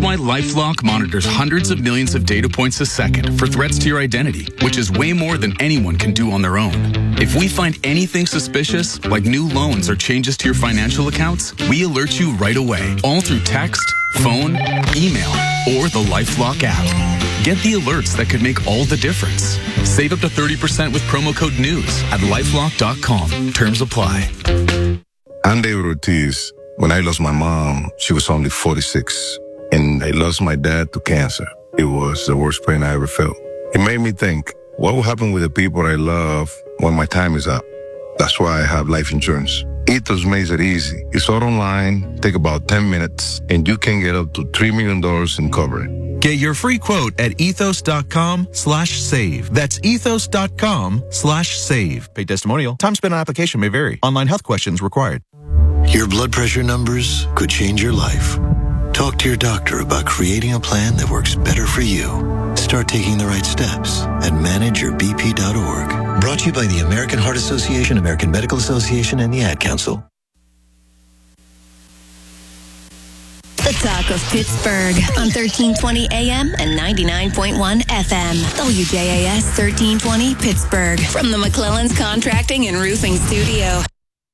why LifeLock monitors hundreds of millions of data points a second for threats to your identity, which is way more than anyone can do on their own. If we find anything suspicious, like new loans or changes to your financial accounts, we alert you right away, all through text, phone, email, or the LifeLock app. Get the alerts that could make all the difference. Save up to 30% with promo code NEWS at LifeLock.com. Terms apply. I'm David Ortiz. When I lost my mom, she was only 46. And I lost my dad to cancer. It was the worst pain I ever felt. It made me think, what will happen with the people I love when my time is up? That's why I have life insurance. Ethos makes it easy. It's all online, take about 10 minutes, and you can get up to $3 million in coverage. Get your free quote at ethos.com/save. That's ethos.com/save. Paid testimonial. Time spent on application may vary. Online health questions required. Your blood pressure numbers could change your life. Talk to your doctor about creating a plan that works better for you. Start taking the right steps at manageyourbp.org. Brought to you by the American Heart Association, American Medical Association, and the Ad Council. The Talk of Pittsburgh on 1320 AM and 99.1 FM. WJAS 1320 Pittsburgh from the McClellan's Contracting and Roofing Studio.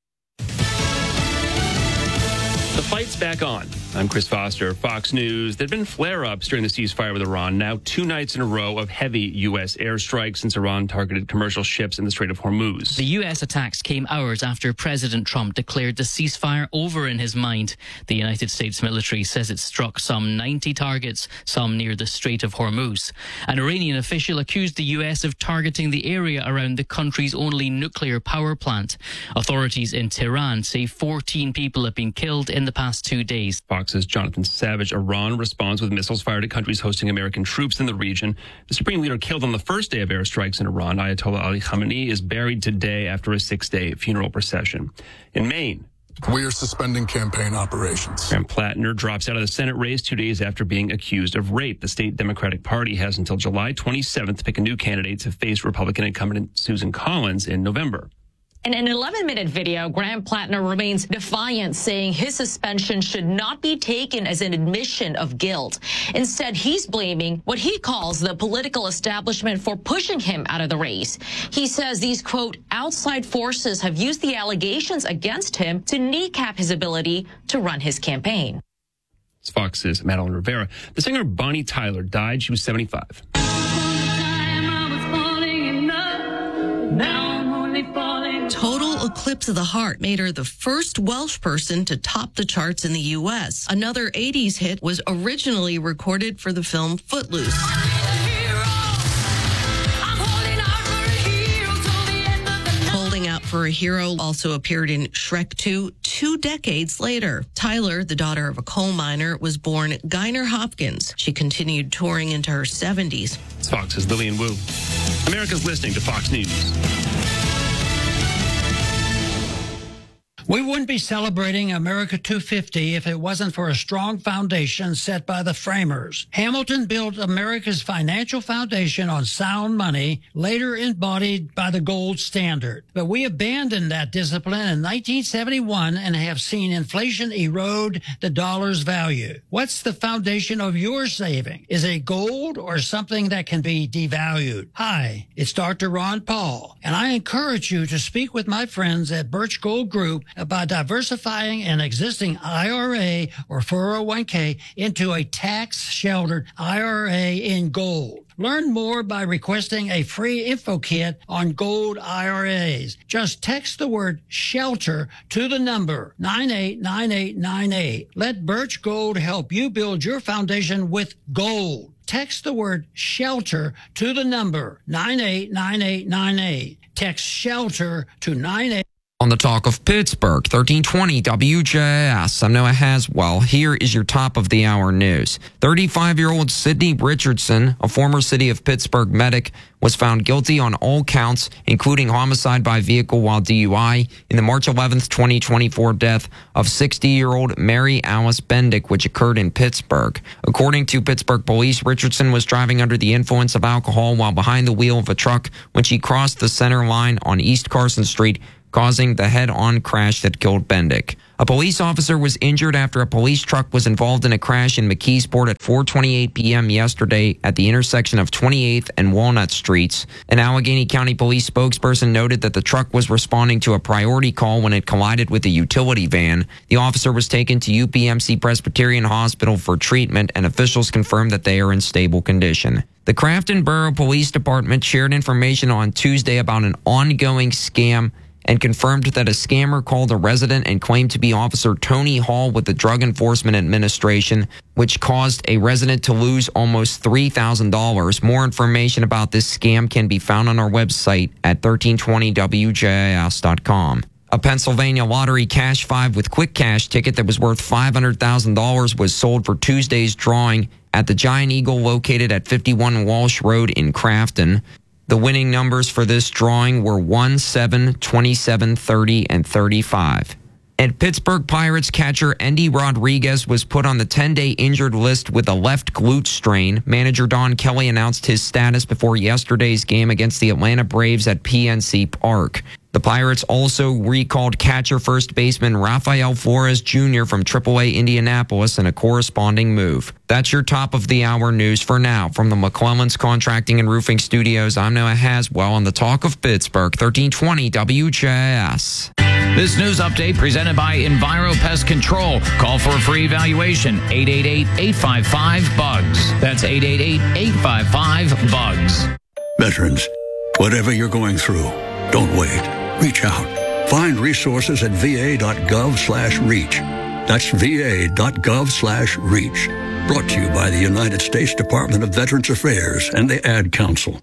The fight's back on. I'm Chris Foster, Fox News. There have been flare-ups during the ceasefire with Iran, now 2 nights in a row of heavy U.S. airstrikes since Iran targeted commercial ships in the Strait of Hormuz. The U.S. attacks came hours after President Trump declared the ceasefire over in his mind. The United States military says it struck some 90 targets, some near the Strait of Hormuz. An Iranian official accused the U.S. of targeting the area around the country's only nuclear power plant. Authorities in Tehran say 14 people have been killed in the past 2 days. Fox's Jonathan Savage. Iran responds with missiles fired at countries hosting American troops in the region. The supreme leader killed on the first day of airstrikes in Iran, Ayatollah Ali Khamenei, is buried today after a 6-day funeral procession. In Maine, we are suspending campaign operations. Graham Plattner drops out of the Senate race 2 days after being accused of rape. The state Democratic Party has until July 27th to pick a new candidate to face Republican incumbent Susan Collins in November. In an 11-minute video, Graham Plattner remains defiant, saying his suspension should not be taken as an admission of guilt. Instead, he's blaming what he calls the political establishment for pushing him out of the race. He says these, quote, outside forces have used the allegations against him to kneecap his ability to run his campaign. It's Fox's Madeline Rivera. The singer Bonnie Tyler died. She was 75. Total Eclipse of the Heart made her the first Welsh person to top the charts in the U.S. Another 80s hit was originally recorded for the film Footloose. Holding Out for a Hero also appeared in Shrek 2 2 decades later. Tyler, the daughter of a coal miner, was born Gaynor Hopkins. She continued touring into her 70s. It's Fox's Lillian Wu. America's listening to Fox News. We wouldn't be celebrating America 250 if it wasn't for a strong foundation set by the framers. Hamilton built America's financial foundation on sound money, later embodied by the gold standard. But we abandoned that discipline in 1971 and have seen inflation erode the dollar's value. What's the foundation of your saving? Is it gold or something that can be devalued? Hi, it's Dr. Ron Paul, and I encourage you to speak with my friends at Birch Gold Group about diversifying an existing IRA or 401k into a tax-sheltered IRA in gold. Learn more by requesting a free info kit on gold IRAs. Just text the word SHELTER to the number 989898. Let Birch Gold help you build your foundation with gold. Text the word SHELTER to the number 989898. Text SHELTER to 98. On the Talk of Pittsburgh, 1320 WJS. I'm Noah Haswell. Here is your top of the hour news. 35-year-old Sidney Richardson, a former City of Pittsburgh medic, was found guilty on all counts, including homicide by vehicle while DUI, in the March 11th, 2024 death of 60-year-old Mary Alice Bendick, which occurred in Pittsburgh. According to Pittsburgh police, Richardson was driving under the influence of alcohol while behind the wheel of a truck when she crossed the center line on East Carson Street, causing the head-on crash that killed Bendick. A police officer was injured after a police truck was involved in a crash in McKeesport at 4:28 p.m. yesterday at the intersection of 28th and Walnut Streets. An Allegheny County police spokesperson noted that the truck was responding to a priority call when it collided with a utility van. The officer was taken to UPMC Presbyterian Hospital for treatment, and officials confirmed that they are in stable condition. The Crafton Borough Police Department shared information on Tuesday about an ongoing scam and confirmed that a scammer called a resident and claimed to be Officer Tony Hall with the Drug Enforcement Administration, which caused a resident to lose almost $3,000. More information about this scam can be found on our website at 1320wjis.com. A Pennsylvania Lottery Cash 5 with Quick Cash ticket that was worth $500,000 was sold for Tuesday's drawing at the Giant Eagle located at 51 Walsh Road in Crafton. The winning numbers for this drawing were 1, 7, 27, 30, and 35. And Pittsburgh Pirates catcher Endy Rodriguez was put on the 10-day injured list with a left glute strain. Manager Don Kelly announced his status before yesterday's game against the Atlanta Braves at PNC Park. The Pirates also recalled catcher first baseman Rafael Flores Jr. from AAA Indianapolis in a corresponding move. That's your top of the hour news for now. From the McClellan's Contracting and Roofing Studios, I'm Noah Haswell on the Talk of Pittsburgh, 1320 WJS. This news update presented by Enviro Pest Control. Call for a free evaluation, 888-855-BUGS. That's 888-855-BUGS. Veterans, whatever you're going through, don't wait. Reach out. Find resources at va.gov/reach. That's va.gov/reach. Brought to you by the United States Department of Veterans Affairs and the Ad Council.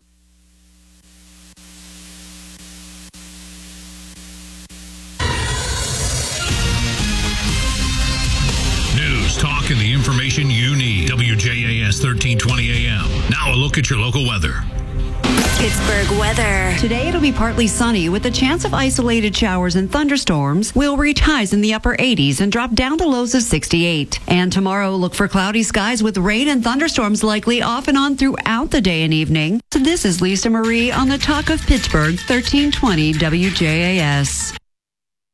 News, talk, and the information you need. WJAS 1320 AM. Now a look at your local weather. Pittsburgh weather. Today it'll be partly sunny with a chance of isolated showers and thunderstorms. We'll reach highs in the upper 80s and drop down to lows of 68. And tomorrow, look for cloudy skies with rain and thunderstorms likely off and on throughout the day and evening. So this is Lisa Marie on the Talk of Pittsburgh, 1320 WJAS.